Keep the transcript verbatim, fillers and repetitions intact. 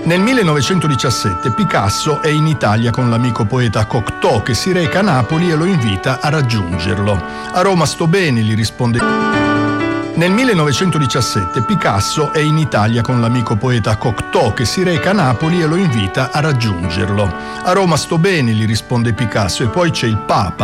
Nel millenovecentodiciassette Picasso è in Italia con l'amico poeta Cocteau, che si reca a Napoli e lo invita a raggiungerlo. A Roma sto bene, gli risponde. Nel millenovecentodiciassette Picasso è in Italia con l'amico poeta Cocteau, che si reca a Napoli e lo invita a raggiungerlo. A Roma sto bene, gli risponde Picasso, e poi c'è il Papa